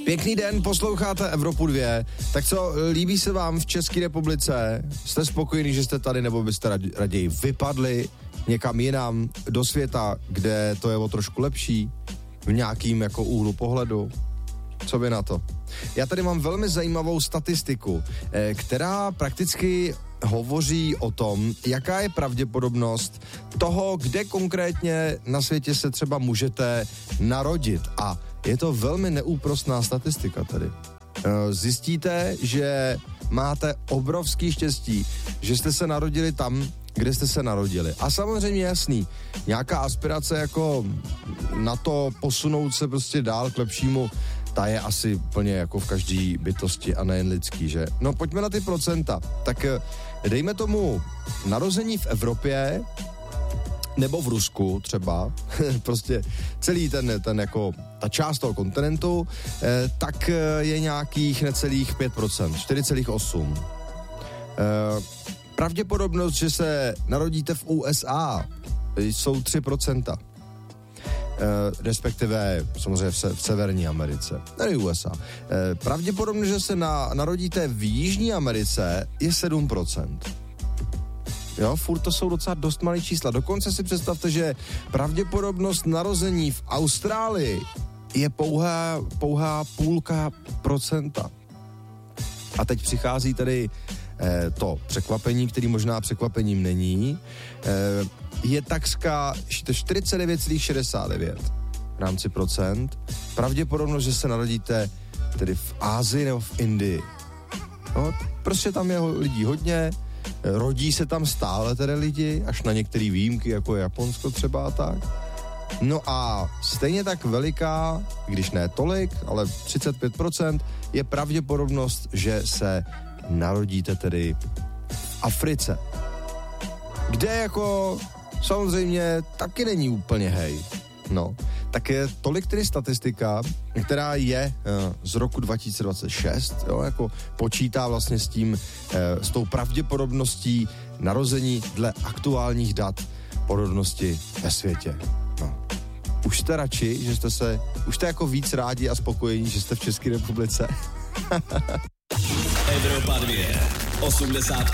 Pěkný den, posloucháte Evropu 2. Tak co, líbí se vám v České republice? Jste spokojení, že jste tady, nebo byste raději vypadli někam jinam do světa, kde to je o trošku lepší? V nějakým jako úhlu pohledu? Co by na to? Já tady mám velmi zajímavou statistiku, která prakticky hovoří o tom, jaká je pravděpodobnost toho, kde konkrétně na světě se třeba můžete narodit. A je to velmi neúprosná statistika tady. Zjistíte, že máte obrovský štěstí, že jste se narodili tam, kde jste se narodili. A samozřejmě jasný, nějaká aspirace jako na to posunout se prostě dál k lepšímu, ta je asi úplně jako v každý bytosti a nejen lidský, že? No pojďme na ty procenta. Tak dejme tomu narození v Evropě nebo v Rusku třeba, prostě celý ten jako ta část toho kontinentu, tak je nějakých necelých 5%, 4,8%. Pravděpodobnost, že se narodíte v USA, jsou 3%. Respektive samozřejmě v Severní Americe, ne USA. Pravděpodobnost, že se narodíte v Jižní Americe, je 7%. Jo, furt to jsou docela dost malé čísla. Dokonce si představte, že pravděpodobnost narození v Austrálii je pouhá 0,5%. A teď přichází tady to překvapení, který možná překvapením není, je takřka 49,69 v rámci procent. Pravděpodobnost, že se narodíte tedy v Asii nebo v Indii. No, prostě tam je lidí hodně, rodí se tam stále tedy lidi, až na některé výjimky, jako je Japonsko třeba a tak. No a stejně tak veliká, když ne tolik, ale 35%, je pravděpodobnost, že se narodíte tedy v Africe. Kde jako samozřejmě taky není úplně hej. No, tak je tolik tedy statistika, která je z roku 2026, jo, jako počítá vlastně s tím, s tou pravděpodobností narození dle aktuálních dat porodnosti ve světě. No. Už jste radši, že už jste jako víc rádi a spokojení, že jste v České republice? Evropa 2, 88,6.